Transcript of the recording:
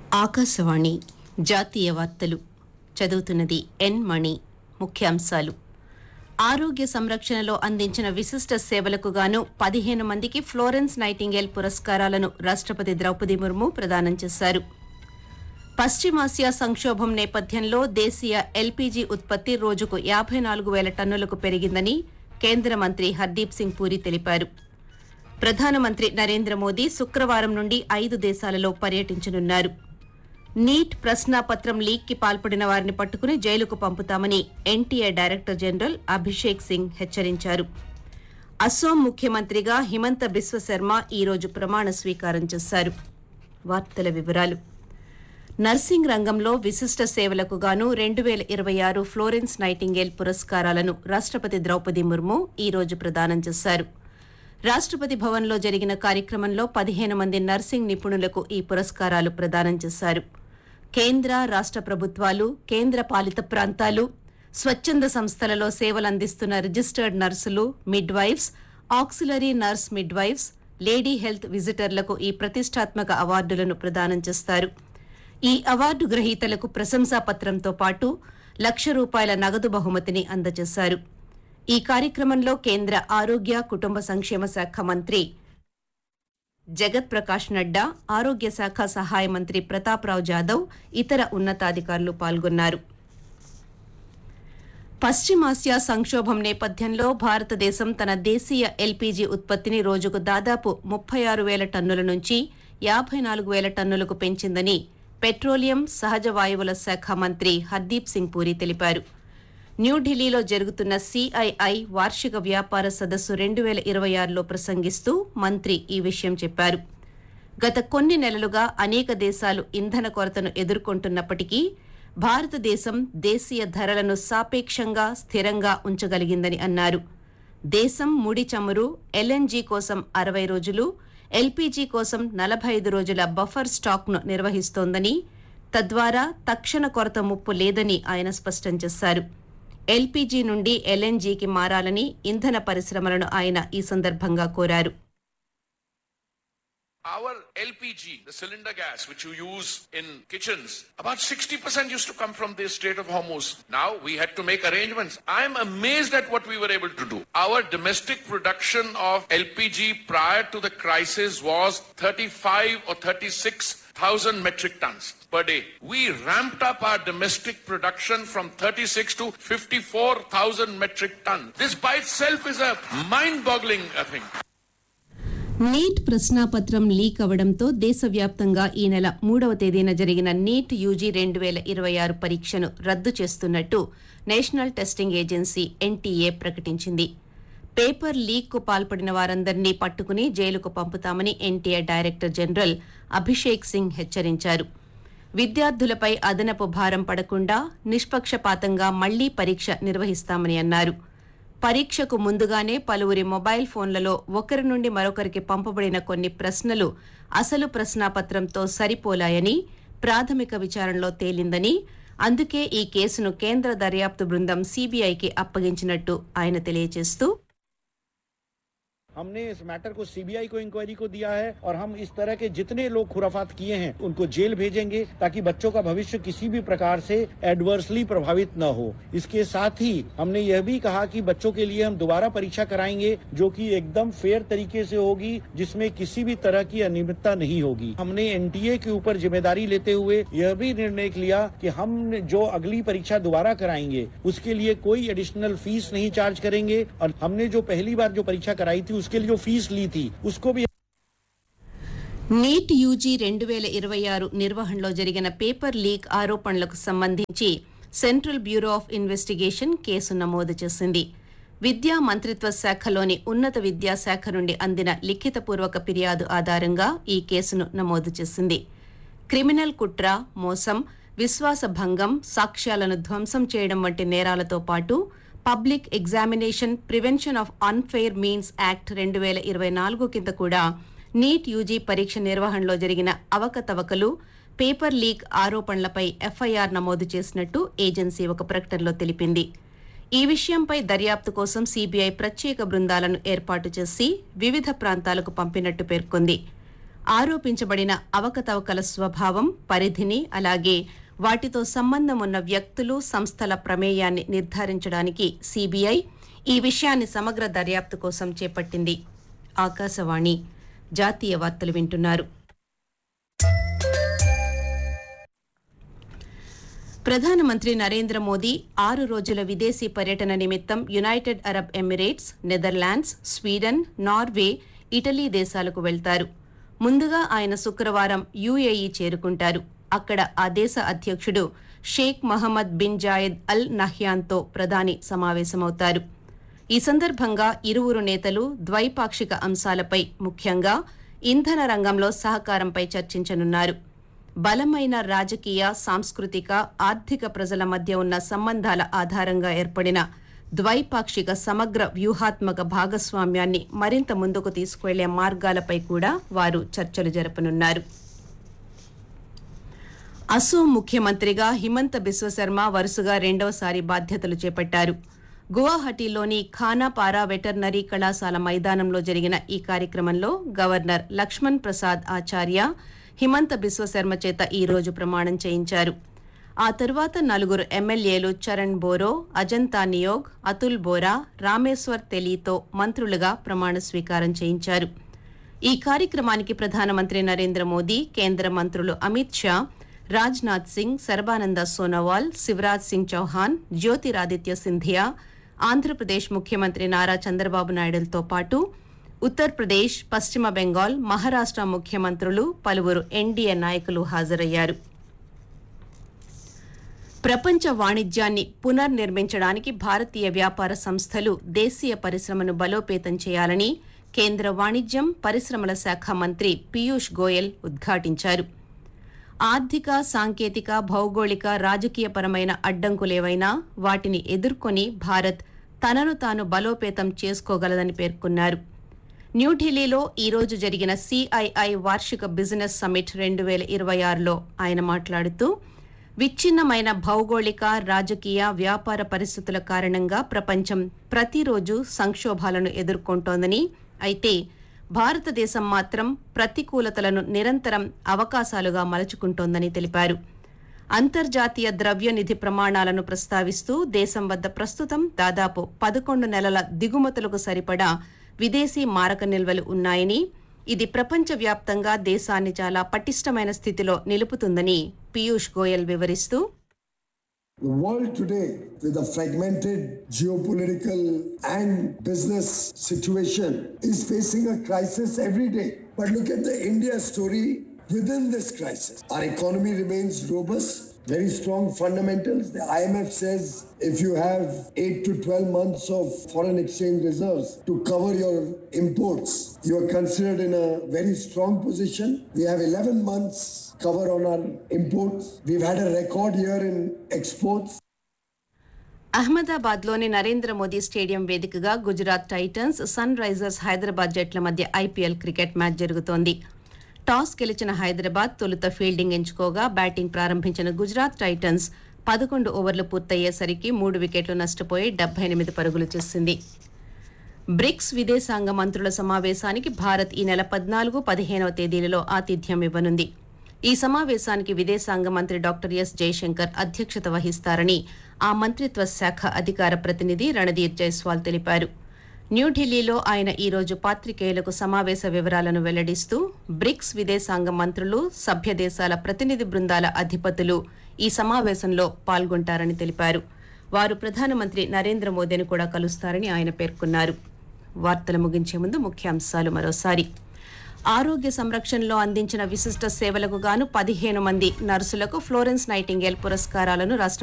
ఆకాశవాణి జాతీయ వార్తలు చదువుతున్నది ఎన్ మణి. ముఖ్యాంశాలు: ఆరోగ్య సంరక్షణలో అందించిన విశిష్ట సేవలకు గాను 15 మందికి ఫ్లోరెన్స్ నైటింగేల్ పురస్కారాలను రాష్ట్రపతి ద్రౌపది ముర్ము ప్రదానం చేశారు. పశ్చిమాసియా సంక్షోభం నేపథ్యంలో దేశీయ ఎల్పీజీ ఉత్పత్తి రోజుకు 54,000 టన్నులకు పెరిగిందని కేంద్ర మంత్రి హర్దీప్ సింగ్ పూరి తెలిపారు. ప్రధానమంత్రి నరేంద్ర మోదీ శుక్రవారం నుండి 5 దేశాలలో పర్యటించనున్నారు. నీట్ ప్రశ్నాపత్రం లీక్కి పాల్పడిన వారిని పట్టుకుని జైలుకు పంపుతామని NTA director general Abhishek Singh హెచ్చరించారు. అస్సోం ముఖ్యమంత్రిగా హిమంత బిశ్వ శర్మ ఈ రోజు ప్రమాణ స్వీకారం చేశారు. వార్తల వివరాలు: నర్సింగ్ రంగంలో విశిష్ట సేవలకు గాను 2026 ఫ్లోరెన్స్ నైటింగేల్ పురస్కారాలను రాష్ట్రపతి ద్రౌపది ముర్ము ఈ రోజు ప్రదానం చేశారు. రాష్ట్రపతి భవన్లో జరిగిన కార్యక్రమంలో 15 మంది నర్సింగ్ నిపుణులకు ఈ పురస్కారాలు ప్రదానం చేశారు. కేంద్ర రాష్ట్ర ప్రభుత్వాలు, కేంద్ర పాలిత ప్రాంతాలు, స్వచ్ఛంద సంస్థలలో సేవలందిస్తున్న రిజిస్టర్డ్ నర్సులు, midwives, auxiliary nurse midwives, lady health విజిటర్లకు ఈ ప్రతిష్టాత్మక అవార్డులను ప్రదానం చేస్తారు. ఈ అవార్డు గ్రహీతలకు ప్రశంసాపత్రంతో పాటు ₹1,00,000 నగదు బహుమతిని అందజేశారు. ఈ కార్యక్రమంలో కేంద్ర ఆరోగ్య కుటుంబ సంక్షేమ శాఖ మంత్రి జగత్ ప్రకాష్ నడ్డా, ఆరోగ్య శాఖ సహాయ మంత్రి ప్రతాప్రావు జాదవ్, ఇతర ఉన్నతాధికారులు పాల్గొన్నారు. పశ్చిమాసియా సంక్షోభం నేపథ్యంలో భారతదేశం తన దేశీయ ఎల్పీజీ ఉత్పత్తిని రోజుకు దాదాపు 36,000 టన్నుల నుంచి 54,000 టన్నులకు పెంచిందని పెట్రోలియం, సహజ వాయువుల శాఖ మంత్రి హర్దీప్ సింగ్ పూరి తెలిపారు. న్యూఢిల్లీలో జరుగుతున్న సిఐఐ వార్షిక వ్యాపార సదస్సు 2026లో ప్రసంగిస్తూ మంత్రి ఈ విషయం చెప్పారు. గత కొన్ని నెలలుగా అనేక దేశాలు ఇంధన కొరతను ఎదుర్కొంటున్నప్పటికీ భారతదేశం దేశీయ ధరలను సాపేక్షంగా స్థిరంగా ఉంచగలిగిందని అన్నారు. దేశం ముడి చమురు, ఎల్ఎన్జీ కోసం 60 రోజులు, ఎల్పీజీ కోసం 45 రోజుల బఫర్ స్టాక్ను నిర్వహిస్తోందని, తద్వారా తక్షణ కొరత ముప్పు లేదని ఆయన స్పష్టం చేశారు. ఎల్పీజీ నుండి ఎల్ఎన్జీకి మారాలని ఇంధన పరిశ్రమలను ఆయన ఈ సందర్భంగా కోరారు. Our LPG, the cylinder gas which you use in kitchens, about 60% used to come from the Strait of Hormuz. Now we had to make arrangements. I am amazed at what we were able to do. Our domestic production of LPG prior to the crisis was 35 or 36,000 metric tons per day. We ramped up our domestic production from 36 to 54,000 metric tons. This by itself is a mind-boggling thing. Neat ప్రశ్నాపత్రం leak అవడంతో దేశవ్యాప్తంగా ఈ నెల 3వ తేదీన జరిగిన NEET UG 2026 పరీక్షను రద్దు చేస్తున్నట్టు నేషనల్ టెస్టింగ్ ఏజెన్సీ ఎన్టీఏ ప్రకటించింది. పేపర్ లీక్కు పాల్పడిన వారందరినీ పట్టుకుని జైలుకు పంపుతామని NTA director general Abhishek Singh హెచ్చరించారు. విద్యార్థులపై అదనపు భారం పడకుండా నిష్పక్షపాతంగా మళ్లీ పరీక్ష నిర్వహిస్తామని అన్నారు. పరీక్షకు ముందుగానే పలువురి మొబైల్ ఫోన్లలో ఒకరి నుండి మరొకరికి పంపబడిన కొన్ని ప్రశ్నలు అసలు ప్రశ్నాపత్రంతో సరిపోలాయని ప్రాథమిక విచారణలో తేలిందని, అందుకే ఈ కేసును కేంద్ర దర్యాప్తు బృందం సిబిఐకి అప్పగించినట్టు ఆయన తెలియజేస్తూ, हमने इस मैटर को सीबीआई को इंक्वायरी को दिया है और हम इस तरह के जितने लोग खुराफात किए हैं उनको जेल भेजेंगे ताकि बच्चों का भविष्य किसी भी प्रकार से एडवर्सली प्रभावित न हो। इसके साथ ही हमने यह भी कहा कि बच्चों के लिए हम दोबारा परीक्षा कराएंगे जो कि एकदम फेयर तरीके से होगी, जिसमें किसी भी तरह की अनियमितता नहीं होगी। हमने एनटीए के ऊपर जिम्मेदारी लेते हुए यह भी निर्णय लिया कि हम जो अगली परीक्षा दोबारा कराएंगे उसके लिए कोई एडिशनल फीस नहीं चार्ज करेंगे और हमने जो पहली बार जो परीक्षा कराई थी उसके लिए जो फीस ली थी उसको भी. నీట్ యూజీ 2026 నిర్వహణలో జరిగిన పేపర్ లీక్ ఆరోపణలకు సంబంధించి central bureau of investigation case నమోదు చేసింది. విద్యా మంత్రిత్వ శాఖలోని ఉన్నత విద్యాశాఖ నుండి అందిన లిఖితపూర్వక ఫిర్యాదు ఆధారంగా ఈ కేసును నమోదు చేసింది. క్రిమినల్ కుట్ర, మోసం, విశ్వాసభంగం, సాక్ష్యాలను ధ్వంసం చేయడం వంటి నేరాలతో పాటు public examination prevention of unfair means act 2024 కింద కూడా నీట్ యూజీ పరీక్ష నిర్వహణలో జరిగిన అవకతవకలు, పేపర్ లీక్ ఆరోపణలపై ఎఫ్ఐఆర్ నమోదు చేసినట్టు ఏజెన్సీ ఒక ప్రకటనలో తెలిపింది. ఈ విషయంపై దర్యాప్తు కోసం సిబిఐ ప్రత్యేక బృందాలను ఏర్పాటు చేసి వివిధ ప్రాంతాలకు పంపినట్టు పేర్కొంది. ఆరోపించబడిన అవకతవకల స్వభావం, పరిధిని, అలాగే వాటితో సంబంధం ఉన్న వ్యక్తులు, సంస్థల ప్రమేయాన్ని నిర్ధారించడానికి సిబిఐ ఈ విషయాన్ని సమగ్ర దర్యాప్తు కోసం చేపట్టింది. ఆకాశవాణి జాతీయ వార్తలు వింటున్నారు. ప్రధానమంత్రి నరేంద్ర మోదీ 6 రోజుల విదేశీ పర్యటన నిమిత్తం United Arab Emirates, Netherlands, Sweden, Norway, Italy దేశాలకు వెళ్తారు. ముందుగా ఆయన శుక్రవారం యుఏఈ చేరుకుంటారు. అక్కడ ఆ దేశ అధ్యక్షుడు షేక్ మహమ్మద్ బిన్ జాయెద్ అల్ నహ్యాన్తో ప్రధాని సమావేశమవుతారు. ఈ సందర్భంగా ఇరువురు నేతలు ద్వైపాక్షిక అంశాలపై, ముఖ్యంగా ఇంధన రంగంలో సహకారంపై చర్చించనున్నారు. బలమైన రాజకీయ, సాంస్కృతిక, ఆర్థిక ప్రజల మధ్య ఉన్న సంబంధాల ఆధారంగా ఏర్పడిన ద్వైపాక్షిక సమగ్ర వ్యూహాత్మక భాగస్వామ్యాన్ని మరింత ముందుకు తీసుకువెళ్లే మార్గాలపై కూడా వారు చర్చలు జరపనున్నారు. అసోం ముఖ్యమంత్రిగా హిమంత బిశ్వశర్మ వరుసగా రెండవసారి బాధ్యతలు చేపట్టారు. గువాహటిలోని ఖానాపారా వెటర్నరీ కళాశాల మైదానంలో జరిగిన ఈ కార్యక్రమంలో గవర్నర్ లక్ష్మణ్ ప్రసాద్ ఆచార్య హిమంత బిశ్వశర్మ చేత ఈ రోజు ప్రమాణం చేయించారు. ఆ తరువాత 4 ఎమ్మెల్యేలు చరణ్ బోరో, అజంతా నియోగ్, అతుల్ బోరా, రామేశ్వర్ తెలీతో మంత్రులుగా ప్రమాణ స్వీకారం చేయించారు. ఈ కార్యక్రమానికి ప్రధానమంత్రి నరేంద్ర మోదీ, కేంద్ర మంత్రులు అమిత్ షా, రాజ్నాథ్ సింగ్, సర్బానంద సోనోవాల్, శివరాజ్ సింగ్ చౌహాన్, జ్యోతిరాదిత్య సింధియా, ఆంధ్రప్రదేశ్ ముఖ్యమంత్రి నారా చంద్రబాబు నాయుడులతో పాటు ఉత్తరప్రదేశ్, పశ్చిమ బెంగాల్, మహారాష్ట్ర ముఖ్యమంత్రులు, పలువురు ఎన్డీఏ నాయకులు హాజరయ్యారు. ప్రపంచ వాణిజ్యాన్ని పునర్నిర్మించడానికి భారతీయ వ్యాపార సంస్థలు దేశీయ పరిశ్రమను బలోపేతం చేయాలని కేంద్ర వాణిజ్యం, పరిశ్రమల శాఖ మంత్రి పీయూష్ గోయల్ ఉద్ఘాటించారు. ఆర్థిక, సాంకేతిక, భౌగోళిక, రాజకీయపరమైన అడ్డంకులేవైనా వాటిని ఎదుర్కొని భారత్ తనను తాను బలోపేతం చేసుకోగలదని పేర్కొన్నారు. న్యూఢిల్లీలో ఈ రోజు జరిగిన సిఐఐ వార్షిక బిజినెస్ సమ్మిట్ 2026లో ఆయన మాట్లాడుతూ, విచ్ఛిన్నమైన భౌగోళిక, రాజకీయ, వ్యాపార పరిస్థితుల కారణంగా ప్రపంచం ప్రతిరోజు సంక్షోభాలను ఎదుర్కొంటోందని, అయితే భారతదేశం మాత్రం ప్రతికూలతలను నిరంతరం అవకాశాలుగా మలుచుకుంటోందని తెలిపారు. అంతర్జాతీయ ద్రవ్యనిధి ప్రమాణాలను ప్రస్తావిస్తూ దేశం వద్ద ప్రస్తుతం దాదాపు 11 నెలల దిగుమతులకు సరిపడా విదేశీ మారక నిల్వలు ఉన్నాయని, ఇది ప్రపంచవ్యాప్తంగా దేశాన్ని చాలా పటిష్టమైన స్థితిలో నిలుపుతుందని పీయూష్ గోయల్ వివరిస్తూ, The world today, with a fragmented geopolitical and business situation, is facing a crisis every day. But look at the India story within this crisis. Our economy remains robust, very strong fundamentals. The IMF says if you have 8 to 12 months of foreign exchange reserves to cover your imports, you are considered in a very strong position. We have 11 months cover on our imports. We've had a record year in exports. అహ్మదాబాద్లోని Narendra Modi stadium వేదికగా Gujarat Titans, sun Risers Hyderabad జట్ల మధ్య IPL cricket match జరుగుతోంది. Toss గెలిచిన హైదరాబాద్ తొలుత fielding ఎంచుకోగా batting ప్రారంభించిన Gujarat Titans 11 ఓవర్లు పూర్తయ్యేసరికి 3 వికెట్లు నష్టపోయి 78 పరుగులు చేసింది. బ్రిక్స్ విదేశాంగ మంత్రుల సమావేశానికి భారత్ ఈ నెల 14, 15వ తేదీలలో ఆతిథ్యం ఇవ్వనుంది. ఈ సమావేశానికి విదేశాంగ మంత్రి డాక్టర్ ఎస్ జయశంకర్ అధ్యక్షత వహిస్తారని ఆ మంత్రిత్వ శాఖ అధికార ప్రతినిధి రణదీర్ జైస్వాల్ తెలిపారు. న్యూఢిల్లీలో ఆయన ఈ రోజు పాత్రికేయులకు సమావేశ వివరాలను వెల్లడిస్తూ, బ్రిక్స్ విదేశాంగ మంత్రులు, సభ్య దేశాల ప్రతినిధి బృందాల అధిపతులు ఈ సమావేశంలో పాల్గొంటారని తెలిపారు. వారు ప్రధానమంత్రి నరేంద్ర మోదీని కూడా కలుస్తారని ఆయన పేర్కొన్నారు. వార్తలు ముగించే ముందు ముఖ్యాంశాలు మరోసారి. ఆరోగ్య సంరక్షణలో అందించిన విశిష్ట సేవలకు గాను 15 మంది నర్సులకు ఫ్లోరెన్స్ నైటింగేల్ పురస్కారాలను రాష్ట్ర